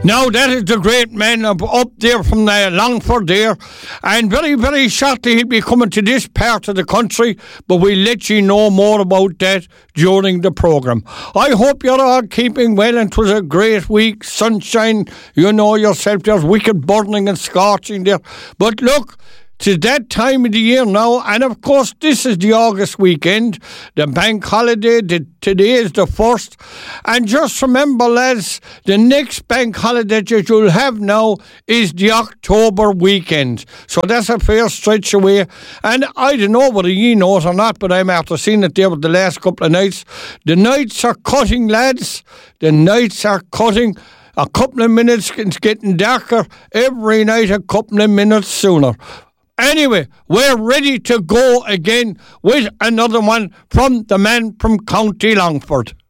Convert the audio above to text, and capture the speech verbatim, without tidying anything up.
Now that is the great man up, up there from the Longford there, and very, very shortly he'll be coming to this part of the country, but we'll let you know more about that during the programme. I hope you're all keeping well, and it was a great week, sunshine, you know yourself, there's wicked burning and scorching there, but look, it's that time of the year now, and of course this is the August weekend, the bank holiday, the, today is the first, and just remember lads, the next bank holiday that you'll have now is the October weekend, so that's a fair stretch away, and I don't know whether you know it or not, but I'm after seeing it there with the last couple of nights, the nights are cutting lads, the nights are cutting. A couple of minutes, it's getting darker every night, a couple of minutes sooner. Anyway, we're ready to go again with another one from the man from County Longford.